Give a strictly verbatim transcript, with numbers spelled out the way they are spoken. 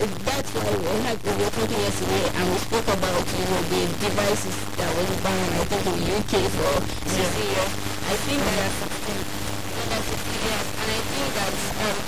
that's why we had we were talking yesterday, and we spoke about you know the devices that was banned, I think, in the U K for sixty years. I think that under sixty years, and I think that um,